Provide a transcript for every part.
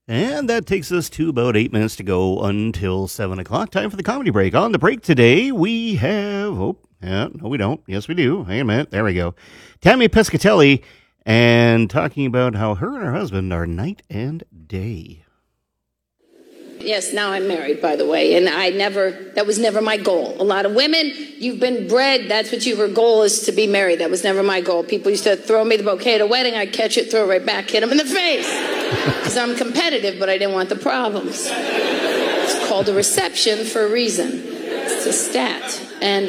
And that takes us to about 8 minutes to go until 7 o'clock. Time for the comedy break. On the break today, we have... Oh, yeah, no, we don't. Yes, we do. Hang on a minute. There we go. Tammy Pescatelli, and talking about how her and her husband are night and day. Yes, now I'm married, by the way, and that was never my goal. A lot of women, you've been bred, that's what your goal is, to be married. That was never my goal. People used to throw me the bouquet at a wedding, I'd catch it, throw it right back, hit them in the face. Because I'm competitive, but I didn't want the problems. It's called a reception for a reason. It's a stat. And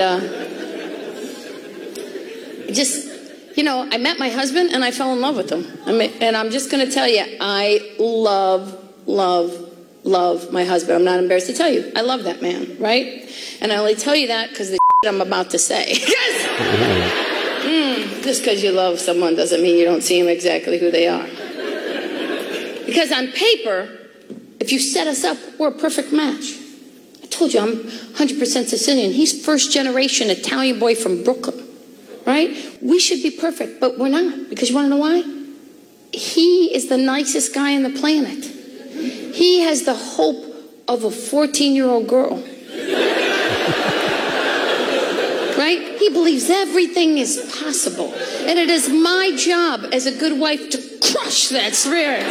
I met my husband and I fell in love with him. And I'm just going to tell you, I love my husband. I'm not embarrassed to tell you. I love that man, right? And I only tell you that because the I'm about to say. Just because you love someone doesn't mean you don't see them exactly who they are. Because on paper, if you set us up, we're a perfect match. I told you, I'm 100% Sicilian. He's first generation Italian boy from Brooklyn, right? We should be perfect, but we're not. Because you want to know why? He is the nicest guy on the planet. He has the hope of a 14-year-old girl. Right? He believes everything is possible. And it is my job as a good wife to crush that spirit.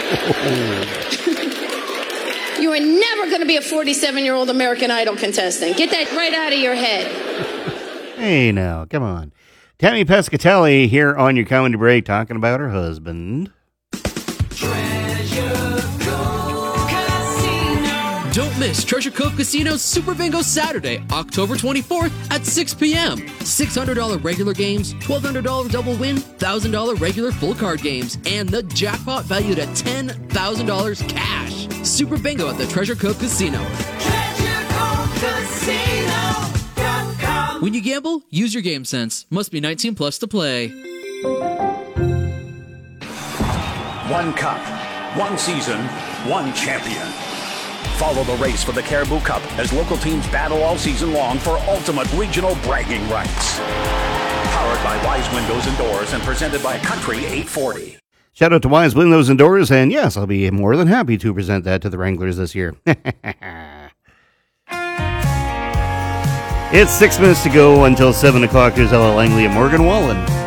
You are never going to be a 47-year-old American Idol contestant. Get that right out of your head. Hey, now, come on. Tammy Pescatelli here on your comedy break talking about her husband. Don't miss Treasure Cove Casino's Super Bingo Saturday, October 24th at 6 p.m. $600 regular games, $1,200 double win, $1,000 regular full card games, and the jackpot valued at $10,000 cash. Super Bingo at the Treasure Cove Casino. TreasureCoveCasino.com. When you gamble, use your game sense. Must be 19 plus to play. One cup, one season, one champion. Follow the race for the Caribou Cup as local teams battle all season long for ultimate regional bragging rights. Powered by Wise Windows and Doors and presented by Country 840. Shout out to Wise Windows and Doors, and yes, I'll be more than happy to present that to the Wranglers this year. It's 6 minutes to go until 7 o'clock. There's Ella Langley and Morgan Wallen.